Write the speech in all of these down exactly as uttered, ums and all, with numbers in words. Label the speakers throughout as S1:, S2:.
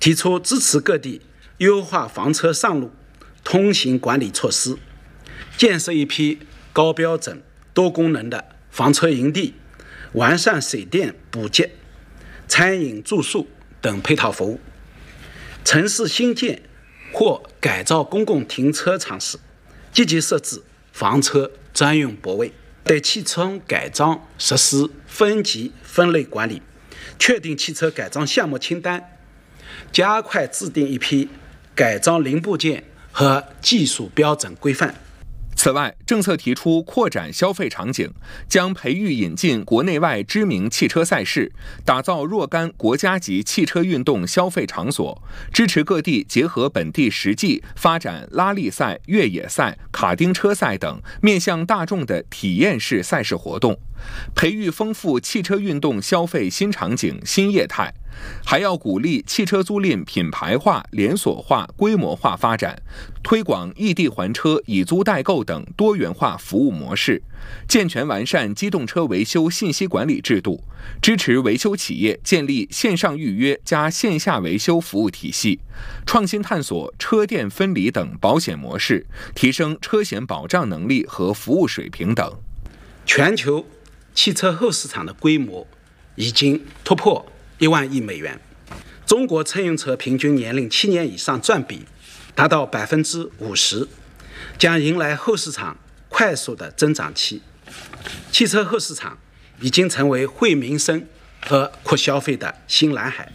S1: 提出支持各地优化房车上路通行管理措施，建设一批高标准、多功能的房车营地，完善水电补给、餐饮住宿等配套服务。城市新建或改造公共停车场时，积极设置房车专用泊位，对汽车改装实施分级分类管理，确定汽车改装项目清单，加快制定一批改装零部件和技术标准规范。
S2: 此外，政策提出扩展消费场景，将培育引进国内外知名汽车赛事，打造若干国家级汽车运动消费场所，支持各地结合本地实际发展拉力赛、越野赛、卡丁车赛等面向大众的体验式赛事活动，培育丰富汽车运动消费新场景、新业态。还要鼓励汽车租赁品牌化、连锁化、规模化发展，推广异地还车、以租代购等多元化服务模式，健全完善机动车维修信息管理制度，支持维修企业建立线上预约加线下维修服务体系，创新探索车电分离等保险模式，提升车险保障能力和服务水平等。
S1: 全球汽车后市场的规模已经突破一万亿美元，中国乘用车平均年龄七年以上占比达到百分之五十，将迎来后市场快速的增长期。汽车后市场已经成为惠民生和扩消费的新蓝海。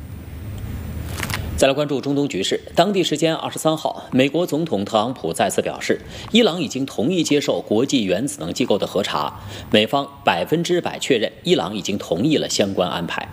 S3: 再来关注中东局势，当地时间二十三号，美国总统特朗普再次表示，伊朗已经同意接受国际原子能机构的核查，美方百分之百确认伊朗已经同意了相关安排。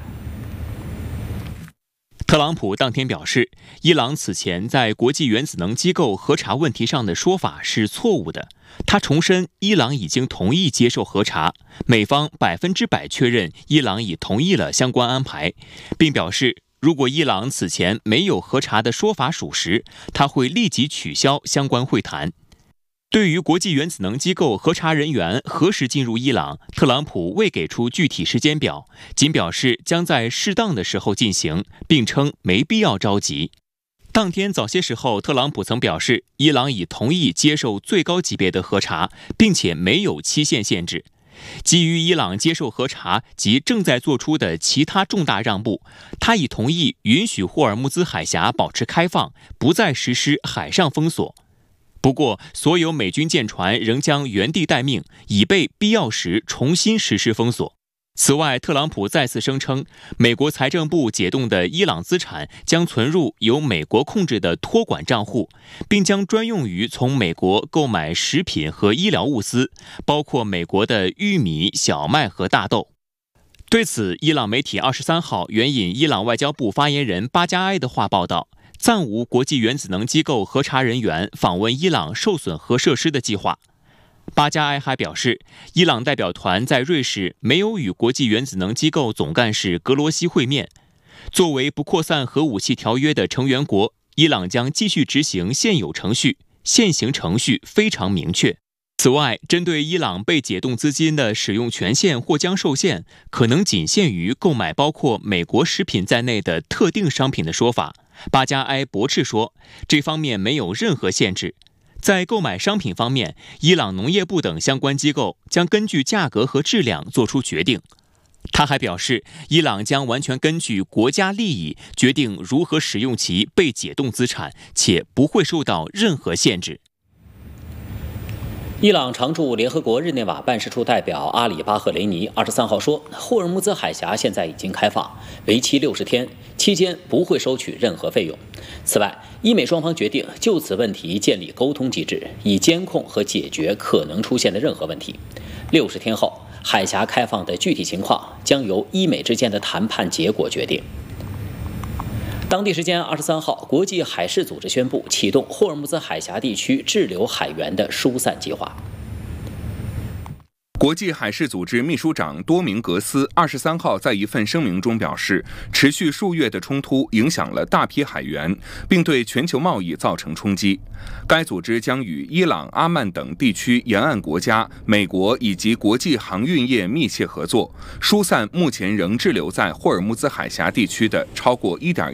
S4: 特朗普当天表示，伊朗此前在国际原子能机构核查问题上的说法是错误的。他重申，伊朗已经同意接受核查，美方百分之百确认伊朗已同意了相关安排，并表示，如果伊朗此前没有核查的说法属实，他会立即取消相关会谈。对于国际原子能机构核查人员何时进入伊朗，特朗普未给出具体时间表，仅表示将在适当的时候进行，并称没必要着急。当天早些时候，特朗普曾表示，伊朗已同意接受最高级别的核查，并且没有期限限制。基于伊朗接受核查及正在做出的其他重大让步，他已同意允许霍尔木兹海峡保持开放，不再实施海上封锁。不过，所有美军舰船仍将原地待命，以备必要时重新实施封锁。此外，特朗普再次声称，美国财政部解冻的伊朗资产将存入由美国控制的托管账户，并将专用于从美国购买食品和医疗物资，包括美国的玉米、小麦和大豆。对此，伊朗媒体二十三号援引伊朗外交部发言人巴加埃的话报道，暂无国际原子能机构核查人员访问伊朗受损核设施的计划。巴加埃还表示，伊朗代表团在瑞士没有与国际原子能机构总干事格罗西会面。作为不扩散核武器条约的成员国，伊朗将继续执行现有程序，现行程序非常明确。此外，针对伊朗被解冻资金的使用权限或将受限，可能仅限于购买包括美国食品在内的特定商品的说法，巴加埃驳斥说，这方面没有任何限制。在购买商品方面，伊朗农业部等相关机构将根据价格和质量做出决定。他还表示，伊朗将完全根据国家利益决定如何使用其被解冻资产，且不会受到任何限制。
S3: 伊朗常驻联合国日内瓦办事处代表阿里巴赫雷尼二十三号说，霍尔木兹海峡现在已经开放，为期六十天，期间不会收取任何费用。此外，伊美双方决定就此问题建立沟通机制，以监控和解决可能出现的任何问题。六十天后，海峡开放的具体情况将由伊美之间的谈判结果决定。当地时间二十三号，国际海事组织宣布启动霍尔木兹海峡地区滞留海员的疏散计划。
S2: 国际海事组织秘书长多明格斯二十三号在一份声明中表示，持续数月的冲突影响了大批海员，并对全球贸易造成冲击。该组织将与伊朗、阿曼等地区沿岸国家、美国以及国际航运业密切合作，疏散目前仍滞留在霍尔木兹海峡地区的超过 一点